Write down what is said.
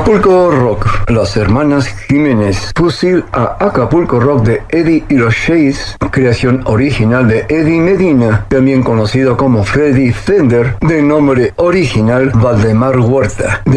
Acapulco Rock. Las hermanas Jiménez. Fusil a Acapulco Rock de Eddie y los Shades, creación original de Eddie Medina, también conocido como Freddy Fender, de nombre original Valdemar Huerta.